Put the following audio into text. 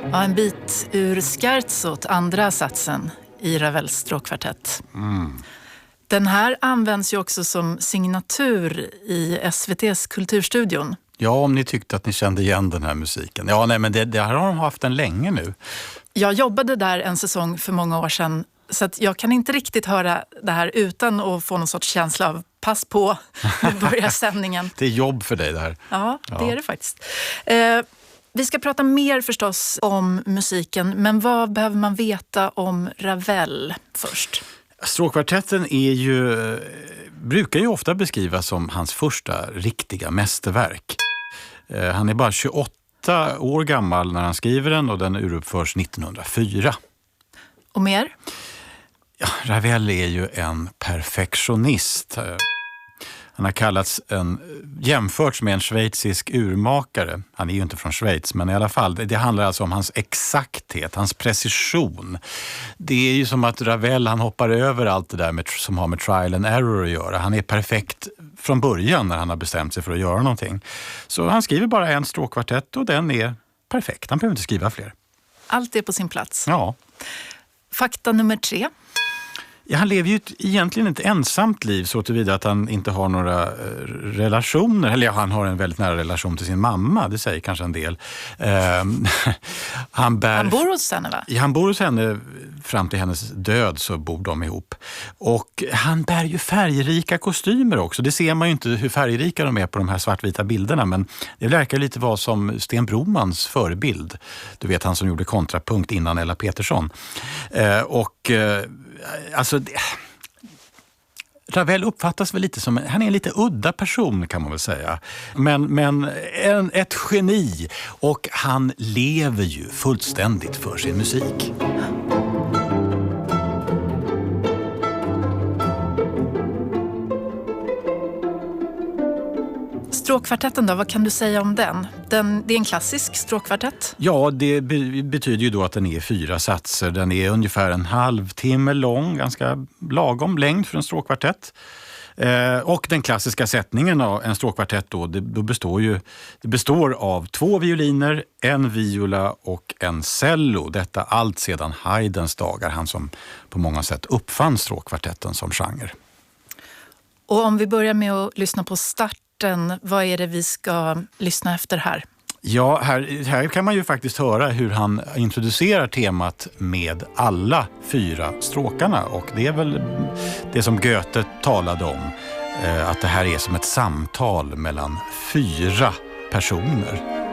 Ja, en bit ur Scherzot, andra satsen i Ravels stråkkvartett. Den här används ju också som signatur i SVT:s Kulturstudion. Ja, om ni tyckte att ni kände igen den här musiken. Ja, nej, men det har de haft den länge nu. Jag jobbade där en säsong för många år sedan, så att jag kan inte riktigt höra det här utan att få någon sorts känsla av pass på, nu börjar sändningen. Det är jobb för dig där. Ja, det är det faktiskt. Vi ska prata mer förstås om musiken, men vad behöver man veta om Ravel först? Stråkkvartetten brukar ju ofta beskrivas som hans första riktiga mästerverk. Han är bara 28 år gammal när han skriver den och den uruppförs 1904. Och mer? Ja, Ravel är ju en perfektionist. Han har jämförts med en schweizisk urmakare. Han är ju inte från Schweiz, men i alla fall. Det handlar alltså om hans exakthet, hans precision. Det är ju som att Ravel, han hoppar över allt det där som har med trial and error att göra. Han är perfekt från början när han har bestämt sig för att göra någonting. Så han skriver bara en stråkkvartett och den är perfekt. Han behöver inte skriva fler. Allt är på sin plats. Ja. Fakta nummer 3. Ja, han lever ju egentligen ett ensamt liv så tillvida att han inte har några relationer. Eller ja, han har en väldigt nära relation till sin mamma, det säger kanske en del. Han bor hos henne, va? Ja, han bor hos henne fram till hennes död, så bor de ihop. Och han bär ju färgrika kostymer också. Det ser man ju inte hur färgrika de är på de här svartvita bilderna, men det verkar lite vara som Sten Bromans förebild. Du vet, han som gjorde kontrapunkt innan Ella Petersson. Alltså, Ravel uppfattas väl lite som, han är en lite udda person kan man väl säga. Men ett geni, och han lever ju fullständigt för sin musik. Stråkkvartetten då, vad kan du säga om den? Det är en klassisk stråkkvartett? Ja, det betyder ju då att den är 4 satser. Den är ungefär en halvtimme lång, ganska lagom längd för en stråkkvartett. Och den klassiska sättningen av en stråkkvartett då, det består av 2 violiner, en viola och en cello. Detta allt sedan Haydns dagar, han som på många sätt uppfann stråkkvartetten som genre. Och om vi börjar med att lyssna på starten, vad är det vi ska lyssna efter här? Ja, här kan man ju faktiskt höra hur han introducerar temat med alla 4 stråkarna. Och det är väl det som Goethe talade om, att det här är som ett samtal mellan 4 personer.